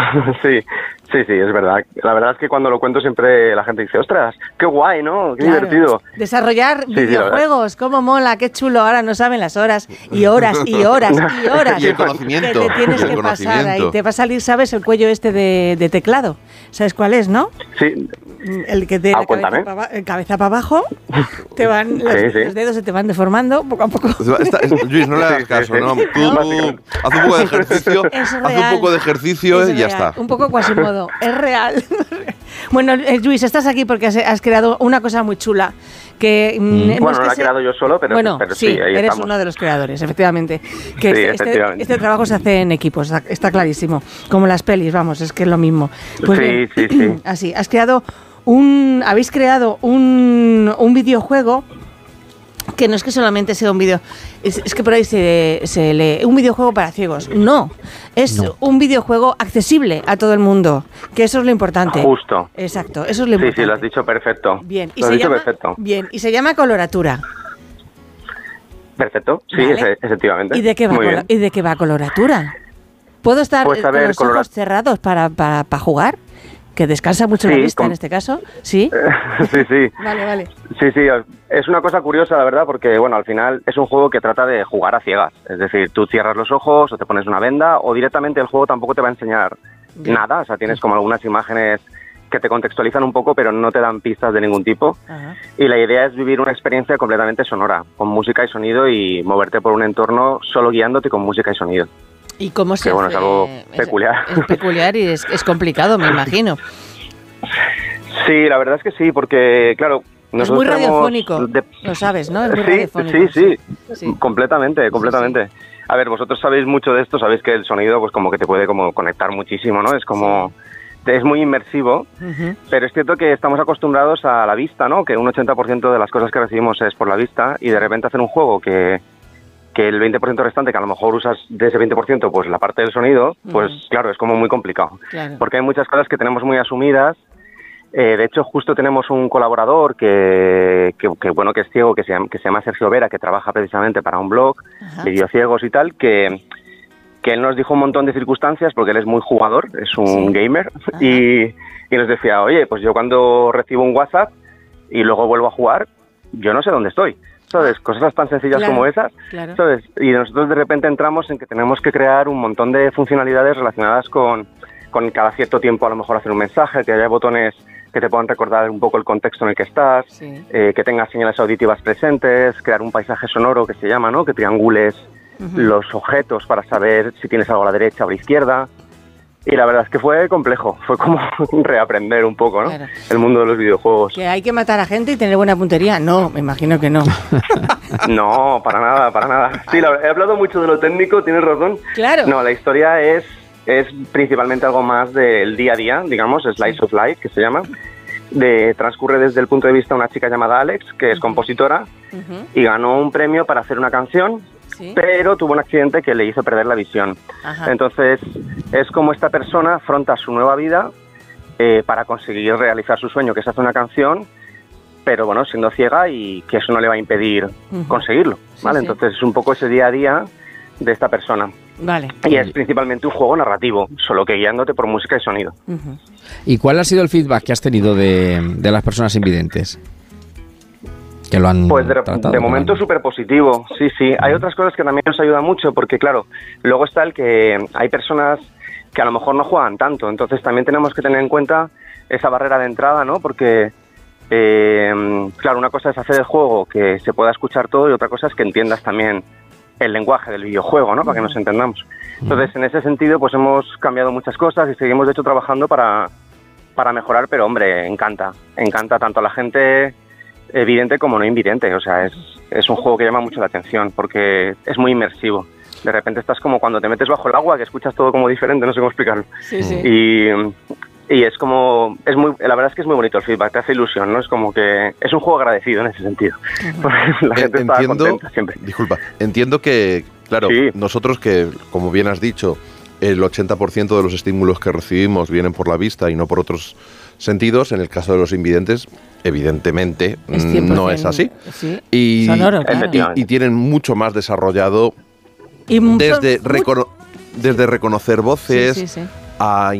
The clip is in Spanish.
Sí, es verdad. La verdad es que cuando lo cuento siempre la gente dice, ostras, qué guay, ¿no? Qué divertido. Desarrollar videojuegos, cómo mola, qué chulo. Ahora no saben las horas y horas y horas y horas y el conocimiento, que te tienes que pasar ahí. Te va a salir, ¿sabes? El cuello este de teclado. ¿Sabes cuál es, no? Sí. El que te cabeza para abajo, te van los dedos se te van deformando poco a poco. Luis, no le hagas caso, ¿no? Tú haz un poco de ejercicio, y ya está. Un poco Quasimodo, es real. Bueno, Luis, estás aquí porque has creado una cosa muy chula. Que, bueno, no la he creado yo solo, pero sí, ahí eres estamos. uno de los creadores, efectivamente. Que efectivamente. Este trabajo se hace en equipo, está clarísimo. Como las pelis, vamos, es que es lo mismo. Pues sí. Así, habéis creado un videojuego que no es que solamente sea un video, es que por ahí se lee un videojuego para ciegos. No, es un videojuego accesible a todo el mundo, que eso es lo importante. Justo. Exacto, eso es lo importante. Sí, lo has dicho perfecto. Bien, perfecto. Bien, y se llama Coloratura. Perfecto, sí, ¿vale? Efectivamente. ¿Y de qué va Coloratura? ¿Puedo estar con los ojos cerrados para jugar? Que descansa mucho la vista en este caso, ¿sí? Sí. Vale. Sí, es una cosa curiosa, la verdad, porque, bueno, al final es un juego que trata de jugar a ciegas. Es decir, tú cierras los ojos o te pones una venda o directamente el juego tampoco te va a enseñar nada. O sea, tienes como algunas imágenes que te contextualizan un poco, pero no te dan pistas de ningún tipo. Ajá. Y la idea es vivir una experiencia completamente sonora, con música y sonido y moverte por un entorno solo guiándote con música y sonido. ¿Y cómo se hace? Bueno, es algo peculiar. Es peculiar y es complicado, me imagino. Sí, la verdad es que sí, porque, claro... Es muy radiofónico, lo sabes, ¿no? Es muy radiofónico. Sí, completamente. Sí. A ver, vosotros sabéis mucho de esto, sabéis que el sonido pues como que te puede como conectar muchísimo, ¿no? Es como... Sí. Es muy inmersivo, pero es cierto que estamos acostumbrados a la vista, ¿no? Que un 80% de las cosas que recibimos es por la vista y de repente hacer un juego que el 20% restante, que a lo mejor usas de ese 20%, pues la parte del sonido, pues claro, es como muy complicado. Claro. Porque hay muchas cosas que tenemos muy asumidas. De hecho, justo tenemos un colaborador que es ciego, que se llama Sergio Vera, que trabaja precisamente para un blog de videociegos y tal, que él nos dijo un montón de circunstancias, porque él es muy jugador, es un gamer, y nos decía, oye, pues yo cuando recibo un WhatsApp y luego vuelvo a jugar, yo no sé dónde estoy. ¿Sabes? Cosas tan sencillas como esas, ¿sabes? Y nosotros de repente entramos en que tenemos que crear un montón de funcionalidades relacionadas con cada cierto tiempo a lo mejor hacer un mensaje, que haya botones que te puedan recordar un poco el contexto en el que estás, que tengas señales auditivas presentes, crear un paisaje sonoro que se llama, ¿no? Que triangules los objetos para saber si tienes algo a la derecha o a la izquierda. Y la verdad es que fue complejo, fue como reaprender un poco, ¿no? Claro. El mundo de los videojuegos. ¿Que hay que matar a gente y tener buena puntería? No, me imagino que no. No, para nada. Sí, he hablado mucho de lo técnico, tienes razón. Claro. No, la historia es principalmente algo más del día a día, digamos, Slice of Life, que se llama. Transcurre desde el punto de vista de una chica llamada Alex, que es compositora, y ganó un premio para hacer una canción, pero tuvo un accidente que le hizo perder la visión. Entonces, es como esta persona afronta su nueva vida para conseguir realizar su sueño, que es hacer una canción, pero bueno, siendo ciega y que eso no le va a impedir conseguirlo, ¿vale? Entonces, es un poco ese día a día de esta persona. Vale. Y es principalmente un juego narrativo, solo que guiándote por música y sonido. ¿Y cuál ha sido el feedback que has tenido de las personas invidentes? Que lo han pues de momento súper positivo, sí. Hay otras cosas que también nos ayudan mucho, porque claro, luego está el que hay personas que a lo mejor no juegan tanto, entonces también tenemos que tener en cuenta esa barrera de entrada, ¿no? Porque, claro, una cosa es hacer el juego que se pueda escuchar todo y otra cosa es que entiendas también el lenguaje del videojuego, ¿no? Para que nos entendamos. Entonces, en ese sentido, pues hemos cambiado muchas cosas y seguimos, de hecho, trabajando para mejorar, pero, hombre, encanta tanto a la gente evidente como no invidente. O sea, es un juego que llama mucho la atención porque es muy inmersivo. De repente estás como cuando te metes bajo el agua, que escuchas todo como diferente, no sé cómo explicarlo. Y es como, la verdad es que es muy bonito el feedback, te hace ilusión, ¿no? Es como que es un juego agradecido en ese sentido. La gente está contenta siempre. Disculpa, entiendo que, claro, nosotros que, como bien has dicho, el 80% de los estímulos que recibimos vienen por la vista y no por otros sentidos. En el caso de los invidentes, evidentemente, no es así. Sí. Y, sonoro, claro. y tienen mucho más desarrollado desde reconocer voces a